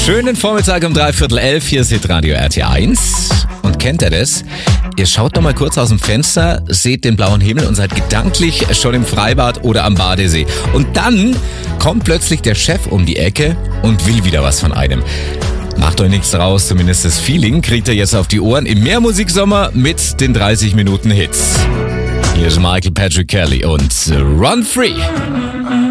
Schönen Vormittag um 11:15. Hier ist Radio RT1. Und kennt ihr das? Ihr schaut doch mal kurz aus dem Fenster, seht den blauen Himmel und seid gedanklich schon im Freibad oder am Badesee. Und dann kommt plötzlich der Chef um die Ecke und will wieder was von einem. Macht euch nichts draus, zumindest das Feeling kriegt ihr jetzt auf die Ohren im Mehrmusiksommer mit den 30 Minuten Hits. Hier ist Michael Patrick Kelly und Run Free.